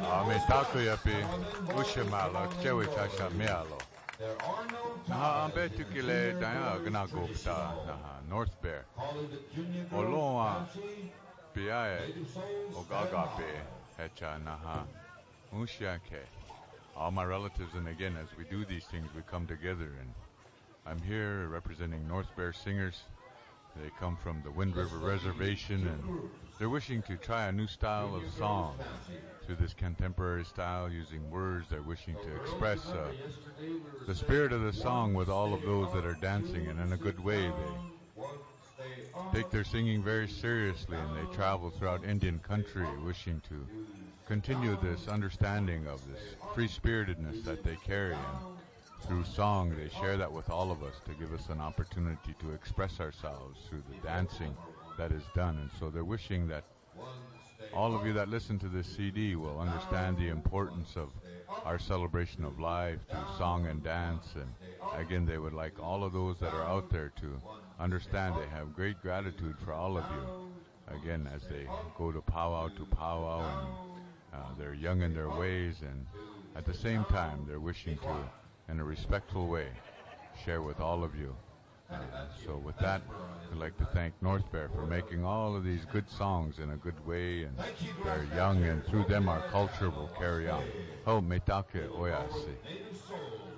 me taku yapi ushimalo chewi chasha mialo. Naha ambe tukile daya gna gupta naha North Bear. Oloa piae ogagape hecha naha ushiake. All my relatives, and again, as we do these things, we come together, and I'm here representing North Bear Singers. They come from the Wind River Reservation, and they're wishing to try a new style of song through this contemporary style, using words. They're wishing to express the spirit of the song with all of those that are dancing, and in a good way. They take their singing very seriously, and they travel throughout Indian country wishing to continue this understanding of this free-spiritedness that they carry. And through song, they share that with all of us to give us an opportunity to express ourselves through the dancing that is done. And so they're wishing that all of you that listen to this CD will understand the importance of our celebration of life through song and dance. And again, they would like all of those that are out there to understand they have great gratitude for all of you. Again, as they go to powwow, and they're young in their ways, and at the same time, they're wishing to, in a respectful way, share with all of you. So with that, I'd like to thank North Bear for making all of these good songs in a good way, and they're young, and through them our culture will carry on. Ho metake oyasi.